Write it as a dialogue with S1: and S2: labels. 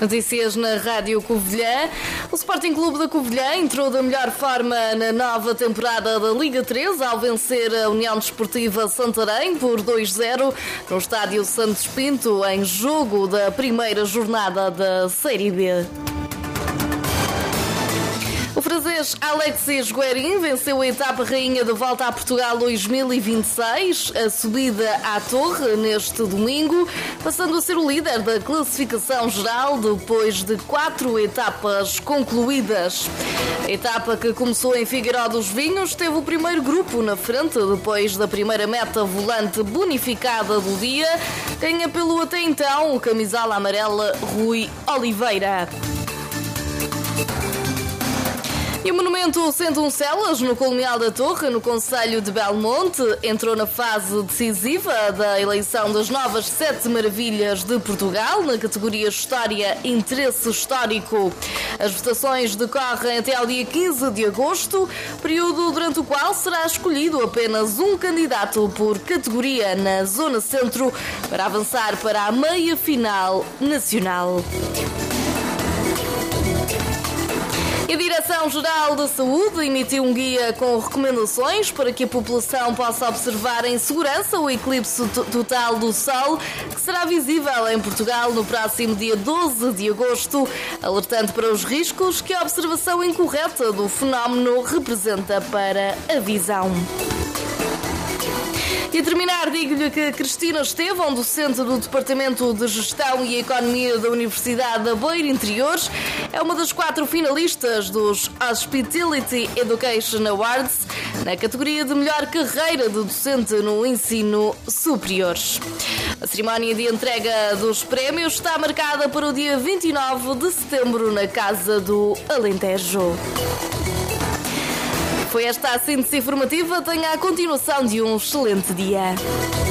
S1: Notícias na Rádio Covilhã. O Sporting Clube da Covilhã entrou da melhor forma na nova temporada da Liga 3 ao vencer a União Desportiva Santarém por 2-0 no estádio Santos Pinto em jogo da primeira jornada da Série B. O francês Alexis Guerin venceu a etapa rainha da Volta a Portugal 2026, a subida à Torre neste domingo, passando a ser o líder da classificação geral depois de 4 etapas concluídas. A etapa que começou em Figueiró dos Vinhos teve o primeiro grupo na frente depois da primeira meta volante bonificada do dia, ganha pelo até então o camisola amarela Rui Oliveira. E o monumento Centuncelas, no Colonial da Torre, no concelho de Belmonte, entrou na fase decisiva da eleição das novas 7 maravilhas de Portugal, na categoria História e Interesse Histórico. As votações decorrem até ao dia 15 de agosto, período durante o qual será escolhido apenas um candidato por categoria na Zona Centro para avançar para a meia-final nacional. A Direção-Geral da Saúde emitiu um guia com recomendações para que a população possa observar em segurança o eclipse total do Sol, que será visível em Portugal no próximo dia 12 de agosto, alertando para os riscos que a observação incorreta do fenómeno representa para a visão. E a terminar, digo-lhe que Cristina Estevão, docente do Departamento de Gestão e Economia da Universidade da Beira Interiores, é uma das 4 finalistas dos Hospitality Education Awards na categoria de melhor carreira de docente no ensino superior. A cerimónia de entrega dos prémios está marcada para o dia 29 de setembro na Casa do Alentejo. Foi esta a síntese informativa. Tenha a continuação de um excelente dia.